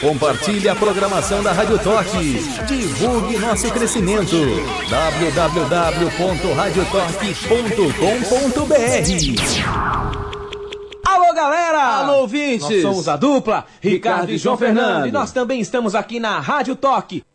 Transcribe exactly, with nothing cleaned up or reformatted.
Compartilhe a programação da Rádio Toque. Divulgue nosso crescimento. w w w ponto rádio toque ponto com ponto b r. Alô, galera! Alô, ouvintes! Nós somos a dupla Ricardo, Ricardo e João Fernando. Fernando. E nós também estamos aqui na Rádio Toque.